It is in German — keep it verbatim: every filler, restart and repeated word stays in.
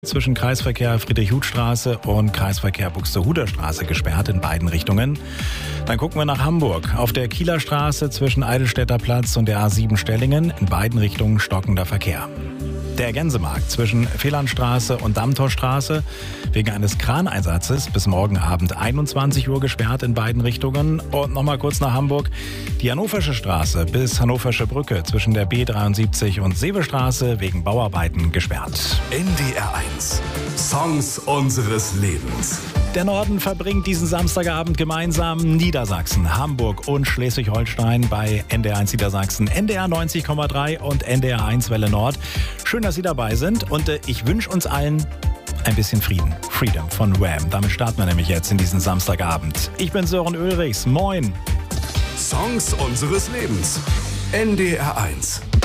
Zwischen Kreisverkehr Friedrich-Huth-Straße und Kreisverkehr Buxtehuder Straße gesperrt in beiden Richtungen. Dann gucken wir nach Hamburg. Auf der Kieler Straße zwischen Eidelstädter Platz und der A sieben Stellingen in beiden Richtungen stockender Verkehr. Der Gänsemarkt zwischen Felandstraße und Dammtorstraße wegen eines Kraneinsatzes bis morgen Abend einundzwanzig Uhr gesperrt in beiden Richtungen. Und nochmal kurz nach Hamburg. Die Hannoversche Straße bis Hannoversche Brücke zwischen der B dreiundsiebzig und Seebestraße wegen Bauarbeiten gesperrt. N D R eins. Songs unseres Lebens. Der Norden verbringt diesen Samstagabend gemeinsam Niedersachsen, Hamburg und Schleswig-Holstein bei N D R eins Niedersachsen, N D R neunzig Komma drei und N D R eins Welle Nord. Schön, dass Sie dabei sind und äh, ich wünsche uns allen ein bisschen Frieden. Freedom von Wham. Damit starten wir nämlich jetzt in diesen Samstagabend. Ich bin Sören Ulrichs. Moin. Songs unseres Lebens. N D R eins.